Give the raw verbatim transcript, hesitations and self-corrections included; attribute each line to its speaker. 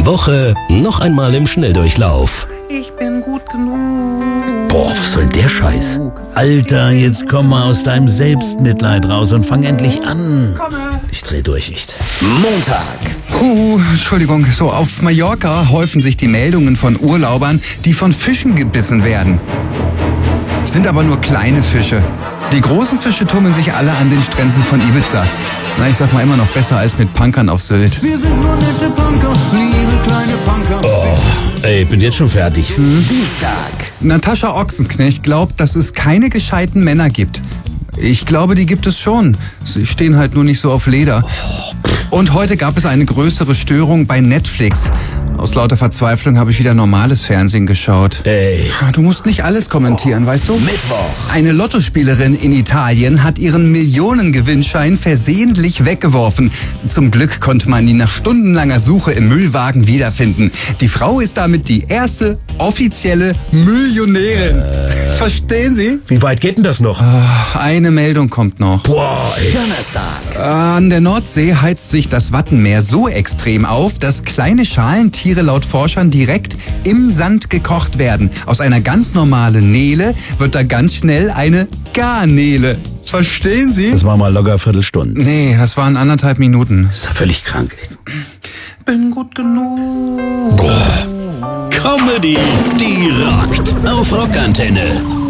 Speaker 1: Woche noch einmal im Schnelldurchlauf.
Speaker 2: Ich bin gut genug.
Speaker 1: Boah, was soll denn der Scheiß?
Speaker 3: Alter, jetzt komm mal aus deinem Selbstmitleid raus und fang endlich an.
Speaker 1: Ich dreh durch, echt. Montag.
Speaker 2: Puh, Entschuldigung. So, auf Mallorca häufen sich die Meldungen von Urlaubern, die von Fischen gebissen werden. Sind aber nur kleine Fische. Die großen Fische tummeln sich alle an den Stränden von Ibiza. Na, ich sag mal immer noch besser als mit Punkern auf Sylt.
Speaker 4: Wir sind nur nette Punker, liebe kleine Punker.
Speaker 3: Oh, ey, bin jetzt schon fertig.
Speaker 2: Hm?
Speaker 1: Dienstag.
Speaker 2: Natascha Ochsenknecht glaubt, dass es keine gescheiten Männer gibt. Ich glaube, die gibt es schon. Sie stehen halt nur nicht so auf Leder. Und heute gab es eine größere Störung bei Netflix. Aus lauter Verzweiflung habe ich wieder normales Fernsehen geschaut.
Speaker 3: Ey.
Speaker 2: Du musst nicht alles kommentieren, weißt du?
Speaker 1: Mittwoch.
Speaker 2: Eine Lottospielerin in Italien hat ihren Millionengewinnschein versehentlich weggeworfen. Zum Glück konnte man ihn nach stundenlanger Suche im Müllwagen wiederfinden. Die Frau ist damit die erste offizielle Millionärin. Äh. Verstehen Sie?
Speaker 3: Wie weit geht denn das noch?
Speaker 2: Eine Meldung kommt noch.
Speaker 3: Boah, ey.
Speaker 1: Donnerstag.
Speaker 2: An der Nordsee heizt sich das Wattenmeer so extrem auf, dass kleine Schalentiere laut Forschern direkt im Sand gekocht werden. Aus einer ganz normalen Nele wird da ganz schnell eine Garnele. Verstehen Sie?
Speaker 3: Das war mal locker Viertelstunde.
Speaker 2: Nee, das waren anderthalb Minuten.
Speaker 3: Das ist ja völlig krank.
Speaker 2: Bin gut genug.
Speaker 1: Comedy, die rockt auf Rockantenne.